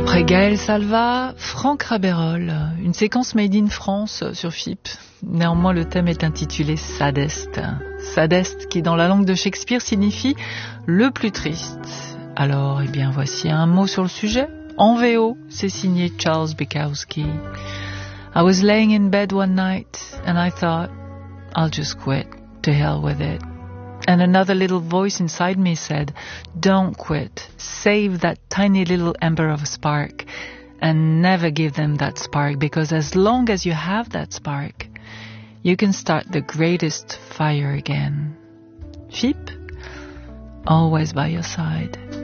Après Gaël Salva, Franck Rabérol, une séquence made in France sur FIP. Néanmoins, le thème est intitulé Saddest. Saddest qui, dans la langue de Shakespeare, signifie le plus triste. Alors, eh bien, voici un mot sur le sujet. En VO, c'est signé Charles Bukowski. I was laying in bed one night and I thought, I'll just quit. To hell with it. And another little voice inside me said, don't quit. Save that tiny little ember of a spark and never give them that spark, because as long as you have that spark, you can start the greatest fire again. FIP, always by your side.